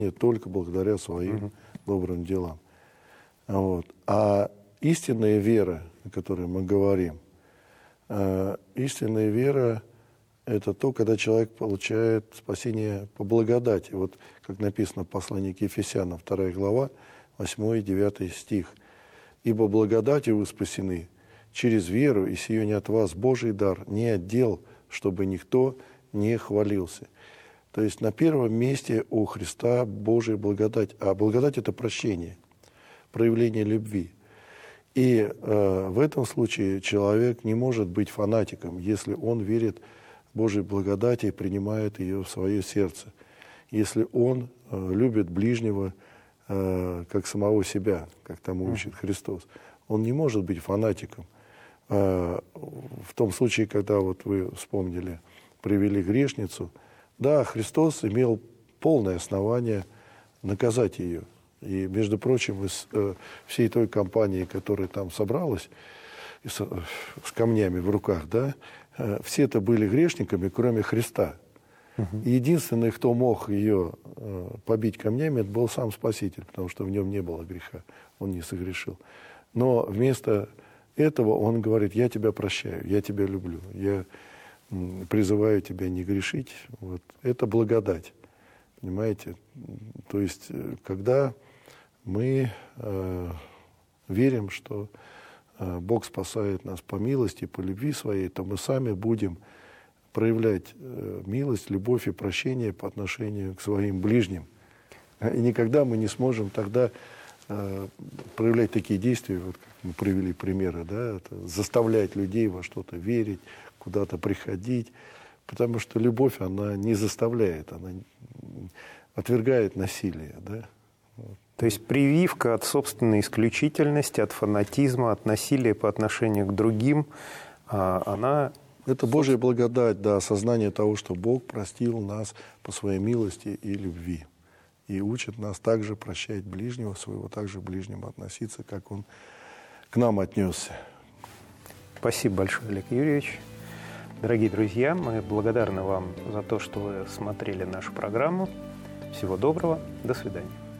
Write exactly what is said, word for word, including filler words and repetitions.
только благодаря своим угу. добрым делам. Вот. А истинная вера, о которой мы говорим, э, истинная вера – это то, когда человек получает спасение по благодати. Вот как написано в послании к Ефесянам, вторая глава, восьмой и девятый стих. «Ибо благодатью вы спасены через веру, и сие не от вас Божий дар, не от дел, чтобы никто не хвалился». То есть на первом месте у Христа Божия благодать. А благодать – это прощение, проявление любви. И э, в этом случае человек не может быть фанатиком, если он верит в Божьей благодати и принимает ее в свое сердце. Если он э, любит ближнего э, как самого себя, как тому учит Христос, он не может быть фанатиком. Э, в том случае, когда вот вы вспомнили, привели грешницу, да, Христос имел полное основание наказать ее. И, между прочим, из э, всей той компании, которая там собралась, с, с камнями в руках, да, э, все это были грешниками, кроме Христа. Uh-huh. И единственный, кто мог ее э, побить камнями, это был сам Спаситель, потому что в нем не было греха, он не согрешил. Но вместо этого он говорит: я тебя прощаю, я тебя люблю, я м, призываю тебя не грешить. Вот. Это благодать, понимаете? То есть, когда мы э, верим, что э, Бог спасает нас по милости, по любви своей, то мы сами будем проявлять э, милость, любовь и прощение по отношению к своим ближним. И никогда мы не сможем тогда э, проявлять такие действия, вот как мы привели примеры, да, это заставлять людей во что-то верить, куда-то приходить, потому что любовь, она не заставляет, она отвергает насилие, да. То есть прививка от собственной исключительности, от фанатизма, от насилия по отношению к другим, она... Это Божья благодать, да, осознание того, что Бог простил нас по своей милости и любви. И учит нас также прощать ближнего своего, также к ближнему относиться, как Он к нам отнесся. Спасибо большое, Олег Юрьевич. Дорогие друзья, мы благодарны вам за то, что вы смотрели нашу программу. Всего доброго, до свидания.